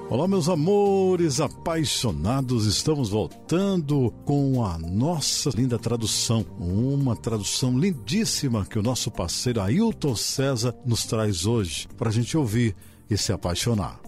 Olá, meus amores apaixonados, estamos voltando com a nossa linda tradução, uma tradução lindíssima que o nosso parceiro Ailton César nos traz hoje para a gente ouvir e se apaixonar.